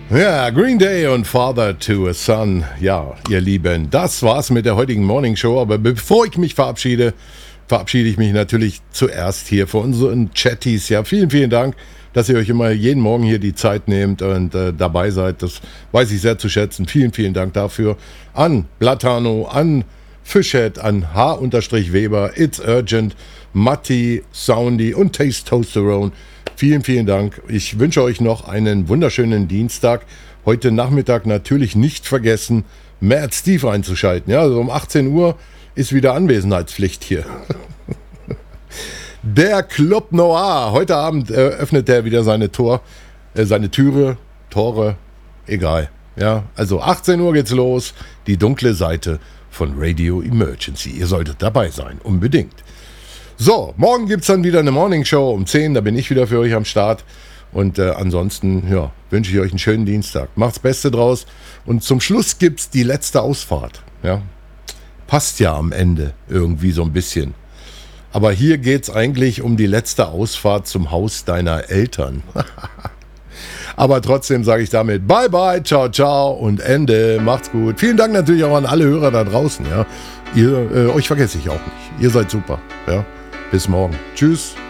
Ja, Green Day und Father to a Son. Ja, ihr Lieben, das war's mit der heutigen Morning Show. Aber bevor ich mich verabschiede ich mich natürlich zuerst hier für unseren Chatties. Ja, vielen, vielen Dank, dass ihr euch immer jeden Morgen hier die Zeit nehmt und dabei seid. Das weiß ich sehr zu schätzen. Vielen, vielen Dank dafür. An Blatano, an Fischhead, an H-Weber, It's Urgent, Matti, Soundy und Taste Toasterone. Vielen, vielen Dank. Ich wünsche euch noch einen wunderschönen Dienstag. Heute Nachmittag natürlich nicht vergessen, Mad Steve einzuschalten. Ja, also um 18 Uhr ist wieder Anwesenheitspflicht hier. Der Club Noir. Heute Abend öffnet er wieder seine Tore, egal. Ja, also 18 Uhr geht's los. Die dunkle Seite von Radio Emergency. Ihr solltet dabei sein, unbedingt. So, morgen gibt es dann wieder eine Morning Show um 10, da bin ich wieder für euch am Start. Und ansonsten, ja, wünsche ich euch einen schönen Dienstag. Macht's Beste draus. Und zum Schluss gibt's die letzte Ausfahrt. Ja, passt ja am Ende irgendwie so ein bisschen. Aber hier geht's eigentlich um die letzte Ausfahrt zum Haus deiner Eltern. Aber trotzdem sage ich damit bye bye, ciao ciao und Ende. Macht's gut. Vielen Dank natürlich auch an alle Hörer da draußen. Ja, euch vergesse ich auch nicht. Ihr seid super. Ja. Bis morgen. Tschüss.